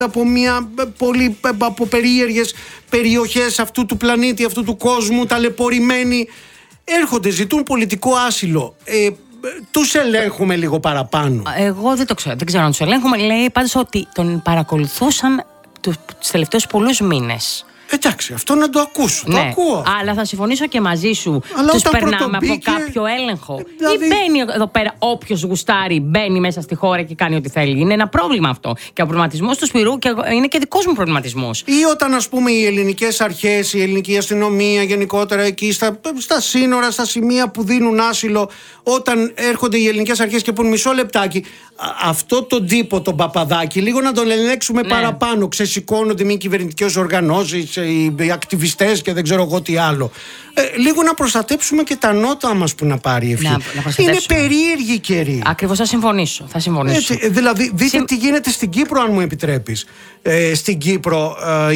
από περίεργες περιοχές αυτού του πλανήτη, αυτού του κόσμου, ταλαιπωρημένοι, έρχονται, ζητούν πολιτικό άσυλο. Τους ελέγχουμε λίγο παραπάνω? Εγώ δεν το ξέρω, δεν ξέρω αν τους ελέγχουμε. Λέει πάντως ότι τον παρακολουθούσαν τους τελευταίους πολλούς μήνες. Εντάξει, αυτό να το ακούσω. Ναι, το ακούω. αλλά θα συμφωνήσω και μαζί σου. Αλλά τους περνάμε πρωτομπήκε, από κάποιο έλεγχο. δηλαδή... Ή μπαίνει εδώ πέρα όποιος γουστάρει, μπαίνει μέσα στη χώρα και κάνει ό,τι θέλει. Είναι ένα πρόβλημα αυτό. Και ο προβληματισμός του Σπυρού είναι και δικός μου προβληματισμός. Ή όταν, ας πούμε, οι ελληνικές αρχές, η ελληνική αστυνομία γενικότερα εκεί στα σύνορα, στα σημεία που δίνουν άσυλο, όταν έρχονται οι ελληνικές αρχές και πούν μισό λεπτάκι, αυτό τον τύπο, τον Παπαδάκη, λίγο να τον ελέγξουμε παραπάνω. Ξεσηκώνονται μη κυβερνητικές οργανώσεις, οι ακτιβιστές και δεν ξέρω εγώ τι άλλο. Λίγο να προστατέψουμε και τα νότα μας που να πάρει η ευχή. Είναι περίεργη καιρή. Ακριβώς, θα συμφωνήσω. Έτσι, δηλαδή, δείτε τι γίνεται στην Κύπρο, αν μου επιτρέπεις. Στην Κύπρο,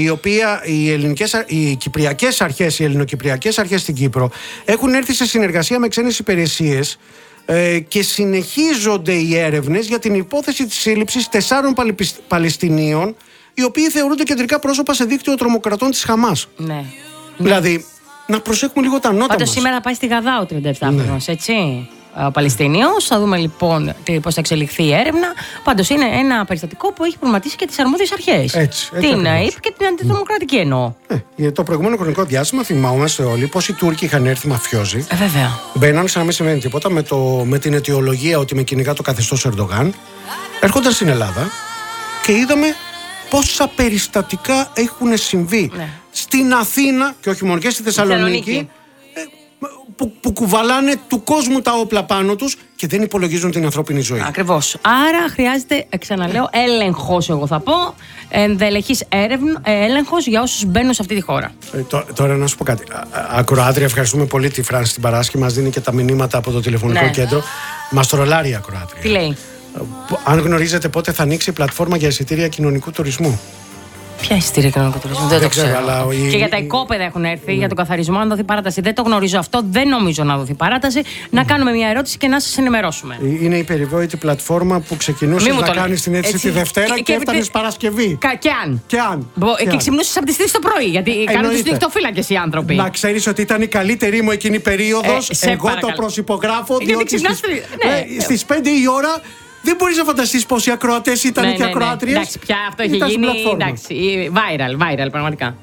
οι κυπριακές αρχές, οι ελληνοκυπριακές αρχές στην Κύπρο έχουν έρθει σε συνεργασία με ξένες υπηρεσίες και συνεχίζονται οι έρευνες για την υπόθεση της σύλληψης 4 Παλαιστινίων, οι οποίοι θεωρούνται κεντρικά πρόσωπα σε δίκτυο τρομοκρατών της Χαμάς. Ναι. Δηλαδή, να προσέχουμε λίγο τα νότα μας. Πάντως σήμερα πάει στη Γαδά ο 37χρονος, έτσι. Ο Παλαιστινίος. Θα δούμε λοιπόν πώς θα εξελιχθεί η έρευνα. Πάντως είναι ένα περιστατικό που έχει προβληματίσει και τις αρμόδιες αρχές. Την ΑΕΠ και την αντιτρομοκρατική εννοώ. Για το προηγούμενο χρονικό διάστημα θυμάμαστε όλοι πως οι Τούρκοι είχαν έρθει μαφιόζοι. Βέβαια. Μπαίναν σαν να μην συμβαίνει τίποτα με την αιτιολογία ότι με κυνηγά το καθεστώς Ερντογάν. Έρχονταν στην Ελλάδα και είδαμε πόσα περιστατικά έχουν συμβεί στην Αθήνα και όχι μόνο και στη Θεσσαλονίκη. Που κουβαλάνε του κόσμου τα όπλα πάνω τους και δεν υπολογίζουν την ανθρώπινη ζωή. Ακριβώς. Άρα χρειάζεται, ξαναλέω, έλεγχος, εγώ θα πω, ενδελεχής έλεγχος για όσους μπαίνουν σε αυτή τη χώρα. Τώρα να σου πω κάτι. Ακροάτρια, ευχαριστούμε πολύ τη Φράνση την Παράσκη. Μας δίνει και τα μηνύματα από το τηλεφωνικό κέντρο. Μας τρολάρει η ακροάτρια. Τι λέει? Αν γνωρίζετε πότε θα ανοίξει η πλατφόρμα για εισιτήρια κοινωνικού τουρισμού. Ποια εισιτήρια κοινωνικού τουρισμού? Δεν το ξέρω. Αλλά και για τα οικόπεδα έχουν έρθει, για τον καθαρισμό, να δοθεί παράταση. Δεν το γνωρίζω αυτό, δεν νομίζω να δοθεί παράταση. Να κάνουμε μια ερώτηση και να σας ενημερώσουμε. Είναι η περιβόητη πλατφόρμα που ξεκινούσε να κάνει την αίτηση τη Δευτέρα και έφτανε Παρασκευή. Και αν. Και ξυπνούσες από τις 3 το πρωί, γιατί κάνουν τους νυχτοφύλακες οι άνθρωποι. Να ξέρεις ότι ήταν η καλύτερη μου εκείνη περίοδος. Εγώ το προσυπογράφω, διότι στις 5 η ώρα. Δεν μπορείς να φανταστείς πόσοι ακροατές ήταν και ακροάτριες. Εντάξει, πια αυτό έχει γίνει. Εντάξει, viral, πραγματικά.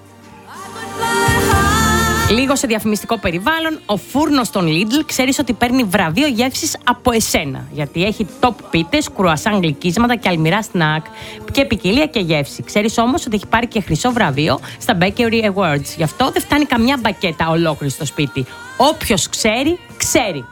Λίγο σε διαφημιστικό περιβάλλον, ο φούρνος των Lidl ξέρεις ότι παίρνει βραβείο γεύσης από εσένα. Γιατί έχει top πίτες, κρουασάν γλυκίσματα και αλμυρά σνακ και ποικιλία και γεύση. Ξέρεις όμως ότι έχει πάρει και χρυσό βραβείο στα Bakery Awards. Γι' αυτό δεν φτάνει καμιά μπακέτα ολόκληρη στο σπίτι. Όποιος ξέρει, ξέρει.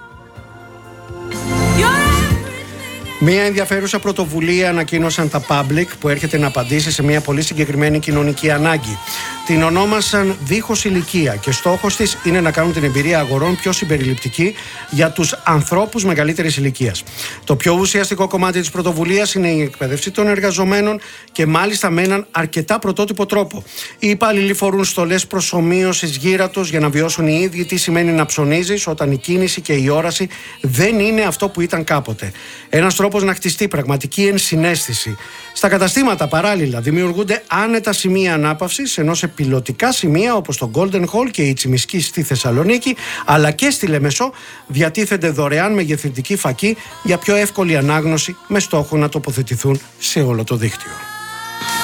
Μία ενδιαφέρουσα πρωτοβουλία ανακοίνωσαν τα Public που έρχεται να απαντήσει σε μια πολύ συγκεκριμένη κοινωνική ανάγκη. Την ονόμασαν Δίχως Ηλικία και στόχος της είναι να κάνουν την εμπειρία αγορών πιο συμπεριληπτική για τους ανθρώπους μεγαλύτερης ηλικίας. Το πιο ουσιαστικό κομμάτι της πρωτοβουλίας είναι η εκπαίδευση των εργαζομένων και μάλιστα με έναν αρκετά πρωτότυπο τρόπο. Οι υπάλληλοι φορούν στολές προσομοίωσης γύρατος για να βιώσουν οι ίδιοι τι σημαίνει να ψωνίζεις όταν η κίνηση και η όραση δεν είναι αυτό που ήταν κάποτε. Ένας τρόπος να χτιστεί πραγματική ενσυναίσθηση. Στα καταστήματα παράλληλα δημιουργούνται άνετα σημεία ανάπαυσης, ενώ σε πιλωτικά σημεία όπως το Golden Hall και η Τσιμισκή στη Θεσσαλονίκη, αλλά και στη Λεμεσό, διατίθενται δωρεάν μεγεθυντικοί φακοί για πιο εύκολη ανάγνωση με στόχο να τοποθετηθούν σε όλο το δίκτυο.